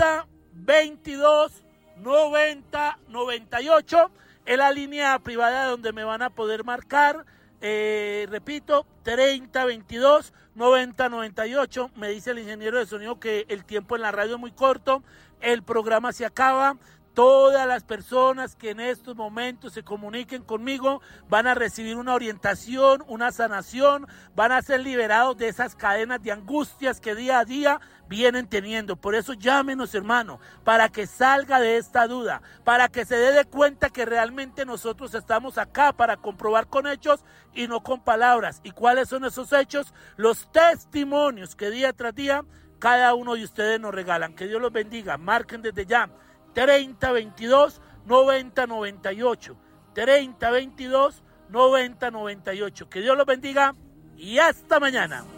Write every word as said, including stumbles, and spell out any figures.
treinta, veintidós, noventa, noventa y ocho. Es la línea privada donde me van a poder marcar. Eh, repito, treinta, veintidós, noventa, noventa y ocho. Me dice el ingeniero de sonido que el tiempo en la radio es muy corto. El programa se acaba. Todas las personas que en estos momentos se comuniquen conmigo van a recibir una orientación, una sanación, van a ser liberados de esas cadenas de angustias que día a día vienen teniendo. Por eso llámenos, hermano, para que salga de esta duda, para que se dé de cuenta que realmente nosotros estamos acá para comprobar con hechos y no con palabras. ¿Y cuáles son esos hechos? Los testimonios que día tras día cada uno de ustedes nos regalan. Que Dios los bendiga. Marquen desde ya. treinta, veintidós, noventa, noventa y ocho. treinta, veintidós, noventa, noventa y ocho. Que Dios los bendiga y hasta mañana.